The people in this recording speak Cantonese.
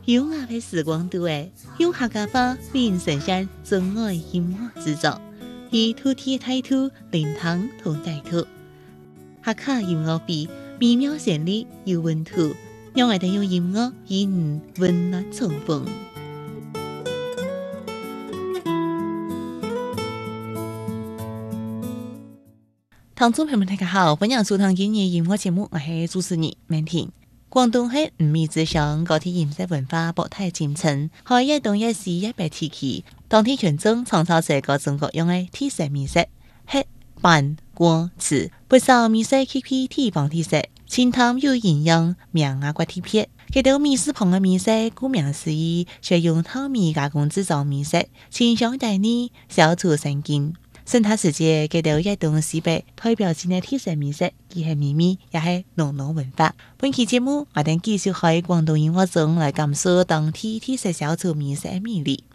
优雅的时光度诶，用客家话为神山钟爱音乐制作，以土地态度灵堂同在土，客家音乐比美妙旋律有温度，让我哋用音乐与你温暖重逢。听众朋友们，大家好，欢迎收听今日音乐节目，我是主持人曼婷。廣東係五味之鄉，嗰啲飲食文化博大精深，可以當一時一白提起，當地群眾創造這各種各樣嘅特色美食，吃、辦、過、吃，不少美食極具地方特色，清淡有營養，名雅國特別。佢哋美食旁嘅美食，顧名思義，係用湯米加工製造美食，清香帶膩，消除神經。生態世界佢哋一棟西北代表性嘅特色美食，既係美味，也係濃濃文化。本期節目，我哋繼續喺廣東音樂中來感受當地特色小廚美食嘅魅力。